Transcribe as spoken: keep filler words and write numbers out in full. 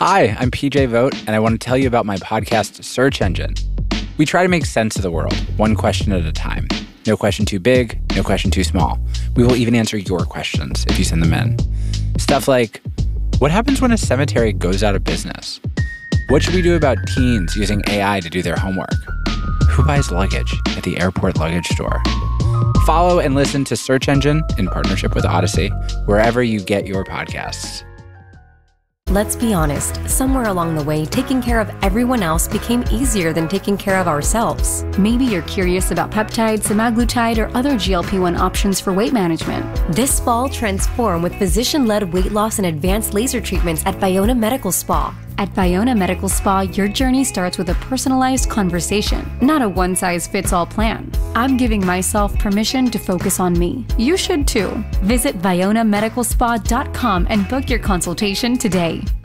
Hi, I'm P J Vogt, and I want to tell you about my podcast, Search Engine. We try to make sense of the world, one question at a time. No question too big, no question too small. We will even answer your questions if you send them in. Stuff like, what happens when a cemetery goes out of business? What should we do about teens using A I to do their homework? Who buys luggage at the airport luggage store? Follow and listen to Search Engine in partnership with Odyssey, wherever you get your podcasts. Let's be honest, somewhere along the way, taking care of everyone else became easier than taking care of ourselves. Maybe you're curious about peptides, semaglutide, or other G L P one options for weight management. This fall, transform with physician-led weight loss and advanced laser treatments at Viona Medical Spa. At Viona Medical Spa, your journey starts with a personalized conversation, not a one-size-fits-all plan. I'm giving myself permission to focus on me. You should too. Visit viona medical spa dot com and book your consultation today.